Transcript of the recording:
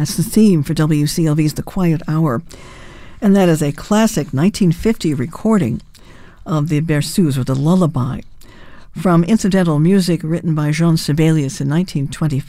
That's the theme for WCLV's The Quiet Hour. And that is a classic 1950 recording of the Berceuse, or the Lullaby, from incidental music written by Jean Sibelius in 1925.